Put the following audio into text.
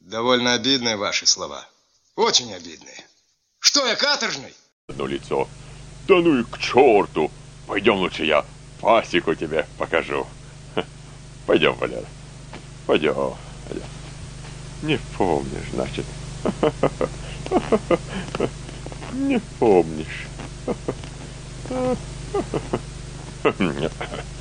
Довольно обидные ваши слова. Очень обидные. Что, я каторжный? Одно лицо. Да ну и к черту. Пойдем лучше я пасеку тебе покажу. Пойдем, Валера. Пойдем. Не помнишь, значит. Не помнишь.